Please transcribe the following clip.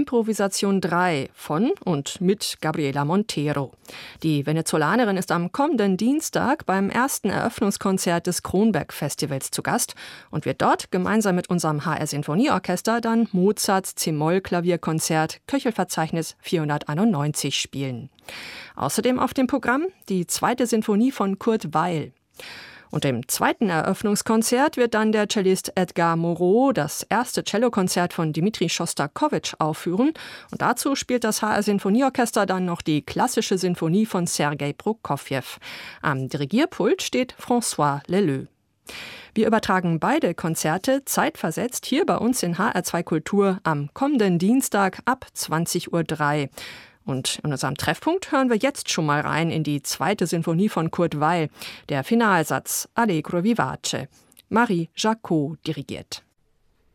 Improvisation 3 von und mit Gabriela Montero. Die Venezolanerin ist am kommenden Dienstag beim ersten Eröffnungskonzert des Kronberg-Festivals zu Gast und wird dort gemeinsam mit unserem HR-Sinfonieorchester dann Mozarts C-Moll-Klavierkonzert Köchelverzeichnis 491 spielen. Außerdem auf dem Programm die zweite Sinfonie von Kurt Weill. Und im zweiten Eröffnungskonzert wird dann der Cellist Edgar Moreau das erste Cellokonzert von Dmitri Schostakowitsch aufführen. Und dazu spielt das HR-Sinfonieorchester dann noch die klassische Sinfonie von Sergei Prokofjew. Am Dirigierpult steht François Leleux. Wir übertragen beide Konzerte zeitversetzt hier bei uns in HR2 Kultur am kommenden Dienstag ab 20:03 Uhr. Und in unserem Treffpunkt hören wir jetzt schon mal rein in die zweite Sinfonie von Kurt Weill, der Finalsatz Allegro vivace. Marie Jacot dirigiert.